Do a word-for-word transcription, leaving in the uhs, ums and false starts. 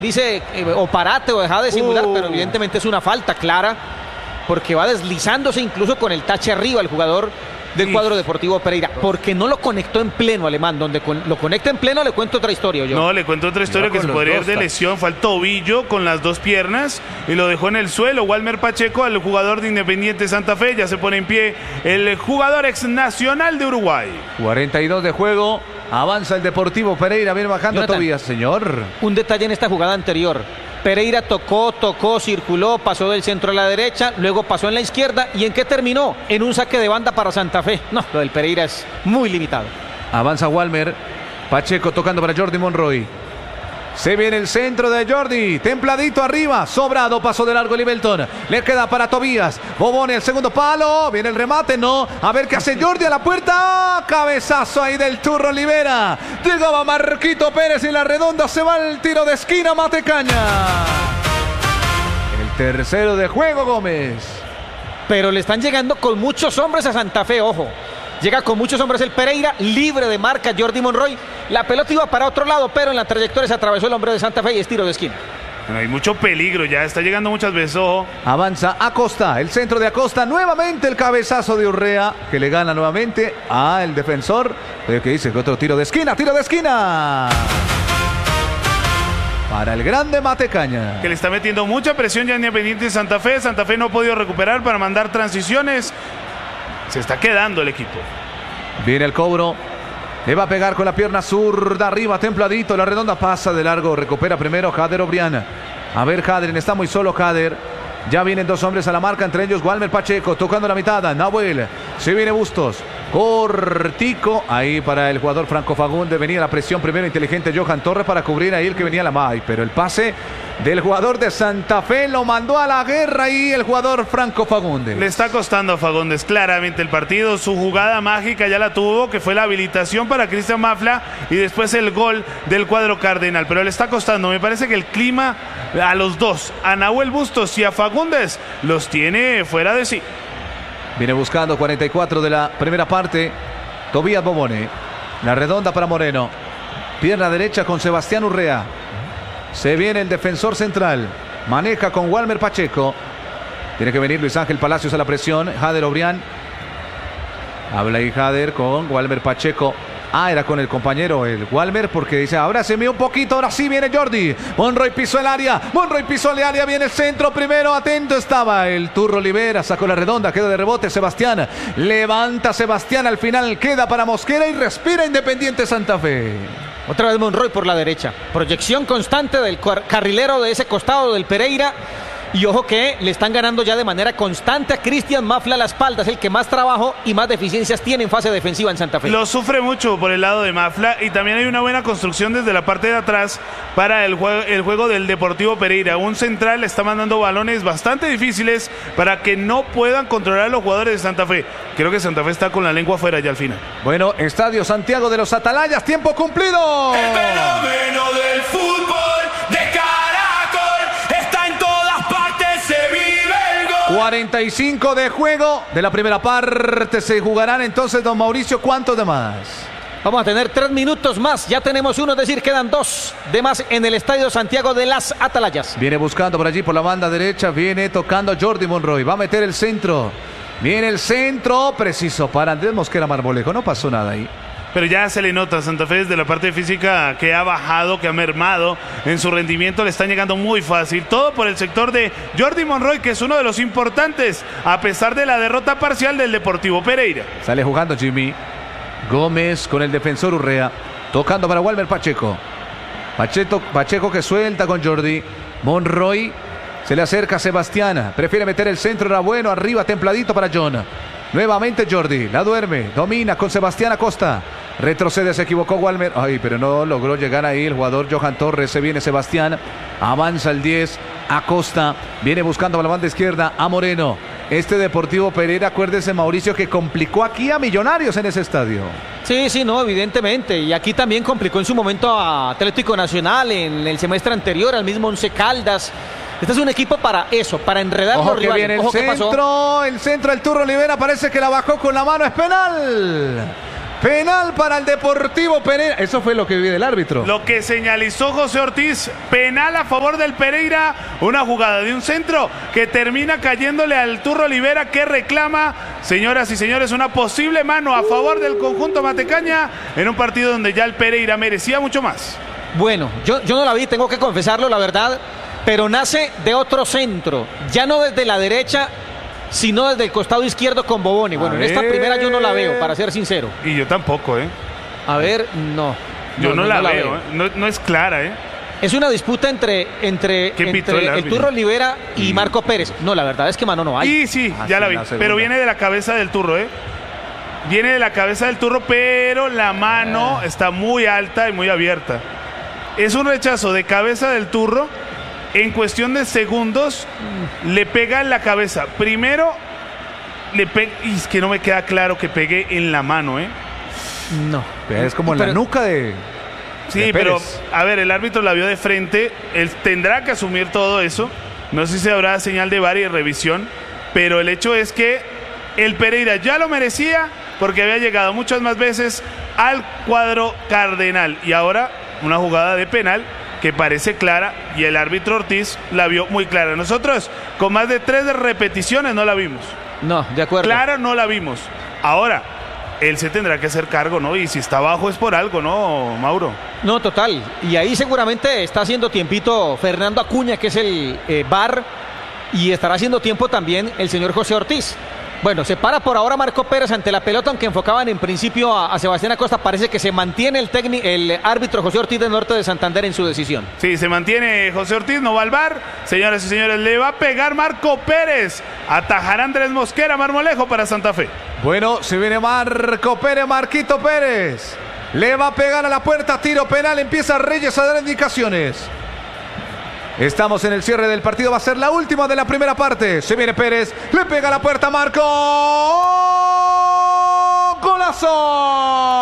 Dice eh, o parate o deja de simular, uh. pero evidentemente es una falta clara porque va deslizándose incluso con el tache arriba el jugador del sí. cuadro Deportivo Pereira, porque no lo conectó en pleno, Alemán. Donde con, lo conecta en pleno le cuento otra historia. Yo. No, le cuento otra historia que se podría ir de lesión. Fue al tobillo con las dos piernas y lo dejó en el suelo. Walmer Pacheco, al jugador de Independiente Santa Fe, ya se pone en pie el jugador ex nacional de Uruguay. cuarenta y dos de juego, avanza el Deportivo Pereira, viene bajando Jonathan, Tobías, señor. Un detalle en esta jugada anterior. Pereira tocó, tocó, circuló, pasó del centro a la derecha, luego pasó en la izquierda. ¿Y en qué terminó? En un saque de banda para Santa Fe. No, lo del Pereira es muy limitado. Avanza Walmer, Pacheco tocando para Jordi Monroy. Se viene el centro de Jordi, templadito arriba, sobrado, paso de largo Libelton. Le queda para Tobías, Bobone el segundo palo, viene el remate, no. A ver qué hace Jordi a la puerta, cabezazo ahí del Turro Olivera. Llegaba Marquito Pérez y la redonda se va el tiro de esquina, Matecaña. El tercero de juego, Gómez. Pero le están llegando con muchos hombres a Santa Fe, ojo. Llega con muchos hombres el Pereira, libre de marca Jordi Monroy. La pelota iba para otro lado, pero en la trayectoria se atravesó el hombre de Santa Fe y es tiro de esquina. Bueno, hay mucho peligro, ya está llegando muchas veces, ojo. Avanza Acosta, el centro de Acosta, nuevamente el cabezazo de Urrea, que le gana nuevamente al defensor. Pero que dice que otro tiro de esquina, tiro de esquina. Para el grande Matecaña. Que le está metiendo mucha presión ya en Independiente Santa Fe. Santa Fe no ha podido recuperar para mandar transiciones. Se está quedando el equipo. Viene el cobro. Le va a pegar con la pierna zurda arriba, templadito. La redonda pasa de largo. Recupera primero Jader Obriana. A ver, Jader, está muy solo Jader. Ya vienen dos hombres a la marca, entre ellos Walmer Pacheco, tocando la mitad. Nahuel. Se viene Bustos. Cortico. Ahí para el jugador Franco Fagundes. Venía la presión primero inteligente Johan Torres para cubrir ahí el que venía a la May. Pero el pase del jugador de Santa Fe lo mandó a la guerra y el jugador Franco Fagundes. Le está costando a Fagundes claramente el partido. Su jugada mágica ya la tuvo, que fue la habilitación para Cristian Mafla y después el gol del cuadro cardenal. Pero le está costando. Me parece que el clima a los dos, a Nahuel Bustos y a Fagundes, los tiene fuera de sí. Viene buscando cuarenta y cuatro de la primera parte. Tobías Bobone. La redonda para Moreno. Pierna derecha con Sebastián Urrea. Se viene el defensor central. Maneja con Walmer Pacheco. Tiene que venir Luis Ángel Palacios a la presión. Jader Obrián. Habla ahí Jader con Walmer Pacheco. Ah, era con el compañero, el Walmer, porque dice, ahora se me un poquito, ahora sí viene Jordi. Monroy pisó el área, Monroy pisó el área, viene el centro primero, atento estaba el Turro Olivera, sacó la redonda, queda de rebote Sebastián. Levanta Sebastián, al final queda para Mosquera y respira Independiente Santa Fe. Otra vez Monroy por la derecha. Proyección constante del carrilero de ese costado del Pereira. Y ojo que le están ganando ya de manera constante a Cristian Mafla a la espalda. Es el que más trabajo y más deficiencias tiene en fase defensiva en Santa Fe. Lo sufre mucho por el lado de Mafla y también hay una buena construcción desde la parte de atrás para el juego, el juego del Deportivo Pereira. Un central le está mandando balones bastante difíciles para que no puedan controlar a los jugadores de Santa Fe. Creo que Santa Fe está con la lengua afuera ya al final. Bueno, Estadio Santiago de los Atalayas, tiempo cumplido. El fenómeno del fútbol de Caracol está en todas partes, se vive el gol. cuarenta y cinco de juego de la primera parte. Se jugarán entonces, don Mauricio, ¿cuántos de más? Vamos a tener tres minutos más. Ya tenemos uno, es decir, quedan dos de más en el Estadio Santiago de las Atalayas. Viene buscando por allí por la banda derecha. Viene tocando Jordi Monroy. Va a meter el centro. Viene el centro. Preciso para Andrés Mosquera Marmolejo. No pasó nada ahí. Pero ya se le nota a Santa Fe desde la parte física que ha bajado, que ha mermado en su rendimiento. Le están llegando muy fácil. Todo por el sector de Jordi Monroy, que es uno de los importantes, a pesar de la derrota parcial del Deportivo Pereira. Sale jugando Jimmy Gómez con el defensor Urrea. Tocando para Walmer Pacheco. Pacheco, Pacheco que suelta con Jordi. Monroy se le acerca a Sebastián. Prefiere meter el centro, era bueno. Arriba templadito para John. Nuevamente Jordi, la duerme, domina con Sebastián Acosta. Retrocede, se equivocó Walmer. Ay, pero no logró llegar ahí el jugador Johan Torres. Se viene Sebastián. Avanza el diez. Acosta. Viene buscando a la banda izquierda a Moreno. Este Deportivo Pereira, acuérdese Mauricio, que complicó aquí a Millonarios en ese estadio. Sí, sí, no, evidentemente. Y aquí también complicó en su momento a Atlético Nacional en el semestre anterior, al mismo Once Caldas. Este es un equipo para eso, para enredar Ojo los que rivales. Viene el Ojo, centro, el centro del Turro Olivera, parece que la bajó con la mano, es penal. Penal para el Deportivo Pereira. Eso fue lo que vi del árbitro. Lo que señalizó José Ortiz, penal a favor del Pereira, una jugada de un centro que termina cayéndole al Turro Olivera, que reclama, señoras y señores, una posible mano a favor del conjunto matecaña en un partido donde ya el Pereira merecía mucho más. Bueno, yo, yo no la vi, tengo que confesarlo, la verdad, pero nace de otro centro, ya no desde la derecha, sino desde el costado izquierdo con Boboni. Bueno, en esta primera yo no la veo, para ser sincero. Y yo tampoco, ¿eh? A ver, no. Yo no, no, no la, no la veo, veo. ¿eh? No, no es clara, ¿eh? Es una disputa entre, entre, ¿Qué pitó entre el el, árbitro? Turro Olivera y Marco Pérez. No, la verdad es que mano no hay. Y sí, Ah, ya sí, la vi, la segunda. pero viene de la cabeza del Turro, ¿eh? Viene de la cabeza del Turro, pero la mano Ah. está muy alta y muy abierta. Es un rechazo de cabeza del Turro. En cuestión de segundos, le pega en la cabeza. Primero, le pega. Y es que no me queda claro que pegue en la mano, ¿eh? No. Es como en la Pero- nuca de... Sí, de pero, Pérez. a ver, el árbitro la vio de frente. Él tendrá que asumir todo eso. No sé si habrá señal de V A R y de revisión. Pero el hecho es que el Pereira ya lo merecía porque había llegado muchas más veces al cuadro cardenal. Y ahora una jugada de penal que parece clara y el árbitro Ortiz la vio muy clara. Nosotros con más de tres repeticiones no la vimos. No, de acuerdo. Clara no la vimos. Ahora, él se tendrá que hacer cargo, ¿no? Y si está abajo es por algo, ¿no, Mauro? No, total. Y ahí seguramente está haciendo tiempito Fernando Acuña, que es el eh, V A R, y estará haciendo tiempo también el señor José Ortiz. Bueno, se para por ahora Marco Pérez ante la pelota, aunque enfocaban en principio a, a Sebastián Acosta. Parece que se mantiene el, técnico, el árbitro José Ortiz del Norte de Santander en su decisión. Sí, se mantiene José Ortiz, no va al V A R. Señoras y señores, le va a pegar Marco Pérez. Atajará Andrés Mosquera, Marmolejo para Santa Fe. Bueno, se viene Marco Pérez, Marquito Pérez. Le va a pegar a la puerta, tiro penal, empieza Reyes a dar indicaciones. Estamos en el cierre del partido, va a ser la última de la primera parte. Se viene Pérez, le pega a la puerta Marco. ¡Golazo!